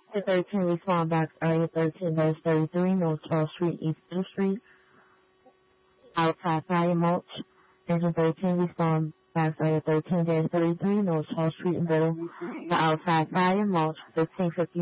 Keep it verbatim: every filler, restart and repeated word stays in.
To thirteen, respond box area thirteen dash thirty-three, North Charles Street, East Middle Street. Outside fire mulch. Engine thirteen, respond box area thirteen dash thirty-three, North Charles Street, Middle. The outside fire mulch, fifteen fifty.